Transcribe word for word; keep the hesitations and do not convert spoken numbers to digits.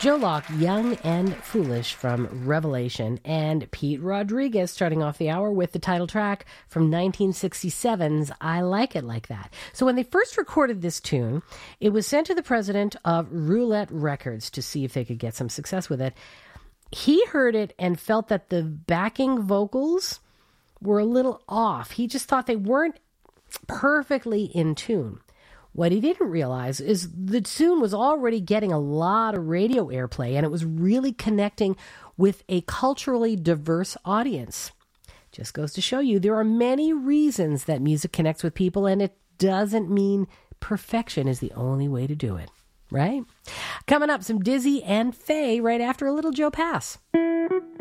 Joe Locke, Young and Foolish from Revelation, and Pete Rodriguez starting off the hour with the title track from nineteen sixty-seven's I Like It Like That. So when they first recorded this tune, it was sent to the president of Roulette Records to see if they could get some success with it. He heard it and felt that the backing vocals were a little off. He just thought they weren't perfectly in tune. What he didn't realize is the tune was already getting a lot of radio airplay, and it was really connecting with a culturally diverse audience. Just goes to show you there are many reasons that music connects with people, and it doesn't mean perfection is the only way to do it, right? Coming up, some Dizzy and Faye right after a little Joe Pass.